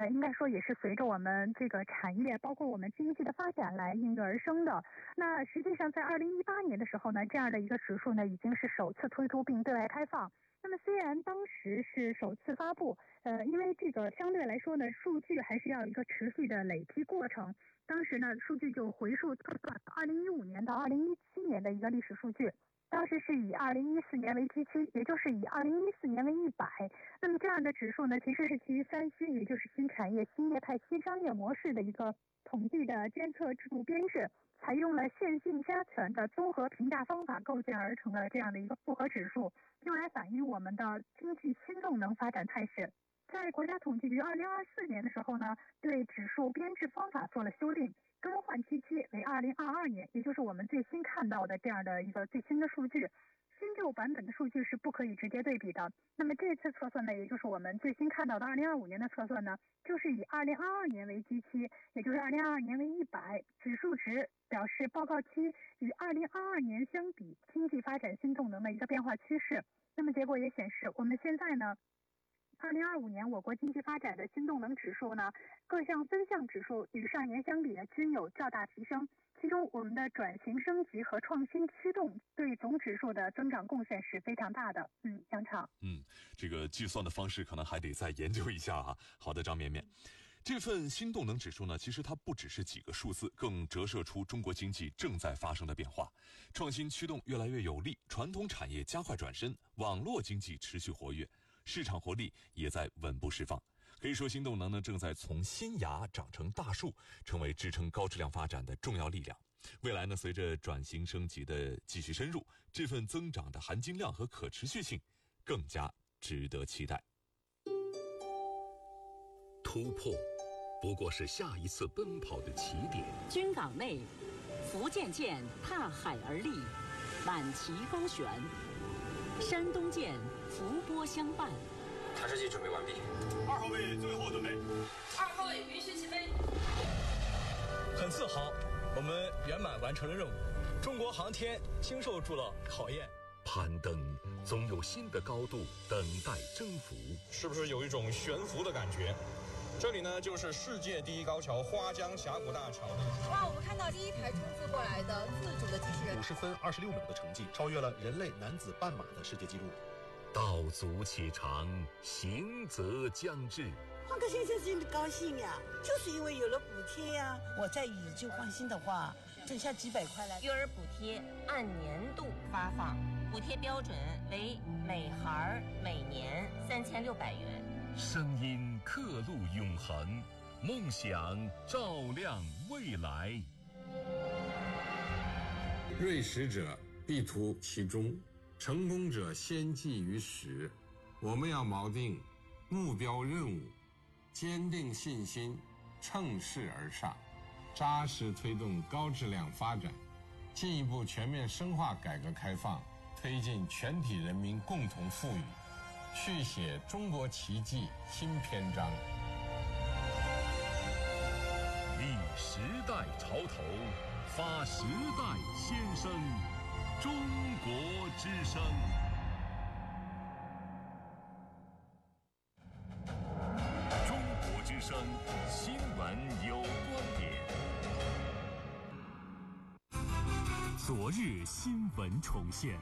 应该说也是随着我们这个产业包括我们经济的发展来应运而生的。那实际上在2018年的时候呢，这样的一个指数呢已经是首次推出并对外开放。那么虽然当时是首次发布，因为这个相对来说呢，数据还是要一个持续的累积过程。当时呢，数据就回溯测算2015年到2017年的一个历史数据。当时是以2014年为基期，也就是以2014年为100。那么这样的指数呢，其实是基于3新，也就是新产业、新业态、新商业模式的一个统计的监测制度编制，采用了线性加权的综合评价方法构建而成的这样的一个复合指数，用来反映我们的经济新动能发展态势。在国家统计局2024年的时候呢，对指数编制方法做了修订，更换基期为2022年，也就是我们最新看到的这样的一个最新的数据。新旧版本的数据是不可以直接对比的。那么这次测算呢，也就是我们最新看到的2025年的测算呢，就是以2022年为基期，也就是2022年为100，指数值表示报告期与2022年相比经济发展新动能的一个变化趋势。那么结果也显示，我们现在呢，2025年我国经济发展的新动能指数呢，各项分项指数与上年相比呢均有较大提升。其中我们的转型升级和创新驱动对总指数的增长贡献是非常大的。杨畅。 这个计算的方式可能还得再研究一下啊。好的，张绵绵。这份新动能指数呢，其实它不只是几个数字，更折射出中国经济正在发生的变化。创新驱动越来越有力，传统产业加快转身，网络经济持续活跃，市场活力也在稳步释放。可以说新动能呢正在从新芽长成大树，成为支撑高质量发展的重要力量。未来呢，随着转型升级的继续深入，这份增长的含金量和可持续性更加值得期待。 突破不过是下一次奔跑的起点。 军港内，福建舰踏海而立，满旗高悬；山东舰伏波相伴。 探视机准备完毕。 2号位最后准备。 2号位允许起飞。 很自豪，我们圆满完成了任务。中国航天经受住了考验。 攀登总有新的高度等待征服， 是不是有一种悬浮的感觉？这里呢，就是世界第一高桥花江峡谷大桥。 哇，我们看到第一台冲刺过来的自主的机器人， 50分26秒的成绩，超越了人类男子半马的世界纪录。 道阻且长，行则将至。 换个先生真的高兴呀，就是因为有了补贴呀。我再以旧换新的话，挣下几百块来。 育儿补贴按年度发放，补贴标准为每孩每年3600元。 声音刻录永恒，梦想照亮未来。 锐实者必图其中，成功者先记于始。我们要锚定目标任务，坚定信心，乘势而上，扎实推动高质量发展，进一步全面深化改革开放，推进全体人民共同富裕，续写中国奇迹新篇章。 立时代潮头，发时代先声，中国之声。中国之声新闻有观点。 昨日新闻重现。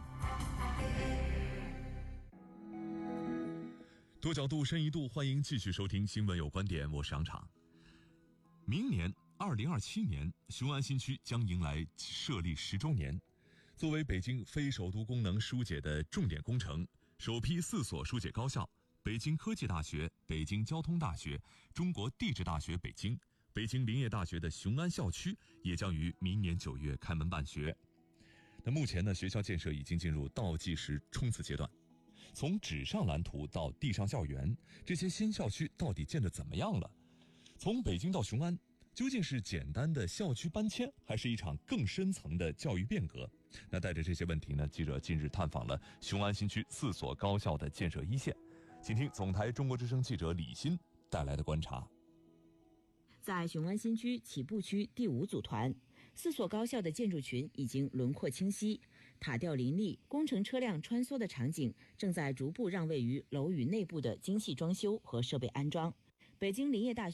多角度深一度，欢迎继续收听新闻有观点，我是杨昶。明年2027年，雄安新区将迎来设立10周年。作为北京非首都功能疏解的重点工程，首批4所疏解高校北京科技大学、北京交通大学、中国地质大学北京、北京林业大学的雄安校区也将于明年9月开门办学。那目前呢，学校建设已经进入倒计时冲刺阶段。从纸上蓝图到地上校园，这些新校区到底建得怎么样了？从北京到雄安，究竟是简单的校区搬迁，还是一场更深层的教育变革？那带着这些问题呢，记者近日探访了雄安新区4所高校的建设一线，请听总台中国之声记者李欣带来的观察。 在雄安新区起步区第5组团，4所高校的建筑群已经轮廓清晰，塔吊林立，工程车辆穿梭的场景正在逐步让位于楼宇内部的精细装修和设备安装。北京林业大学